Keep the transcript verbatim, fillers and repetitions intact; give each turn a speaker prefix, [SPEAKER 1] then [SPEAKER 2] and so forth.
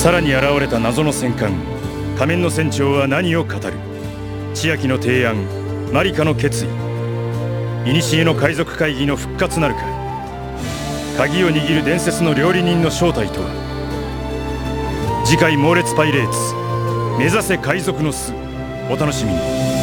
[SPEAKER 1] さらに現れた謎の戦艦仮面の船長は何を語る。千秋の提案、マリカの決意、古の海賊会議の復活なるか。鍵を握る伝説の料理人の正体とは。次回猛烈パイレーツ、目指せ海賊の巣。お楽しみに。